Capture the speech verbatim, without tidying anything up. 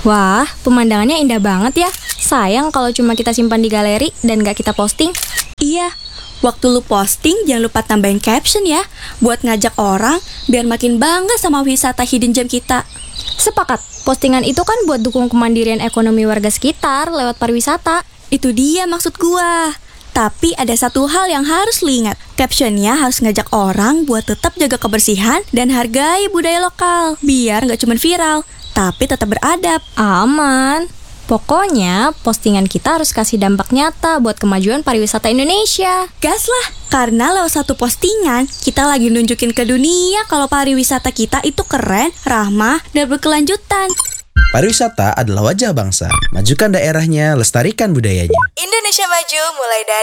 Wah, pemandangannya indah banget ya. Sayang kalau cuma kita simpan di galeri dan gak kita posting. Iya, waktu lu posting jangan lupa tambahin caption ya, buat ngajak orang biar makin bangga sama wisata hidden gem kita. Sepakat, postingan itu kan buat dukung kemandirian ekonomi warga sekitar lewat pariwisata. Itu dia maksud gua. Tapi ada satu hal yang harus lu ingat. Captionnya harus ngajak orang buat tetap jaga kebersihan dan hargai budaya lokal. Biar gak cuma viral, tapi tetap beradab. Aman. Pokoknya, postingan kita harus kasih dampak nyata buat kemajuan pariwisata Indonesia. Gas lah, karena lewat satu postingan, kita lagi nunjukin ke dunia kalau pariwisata kita itu keren, ramah, dan berkelanjutan. Pariwisata adalah wajah bangsa. Majukan daerahnya, lestarikan budayanya. Indonesia maju mulai dari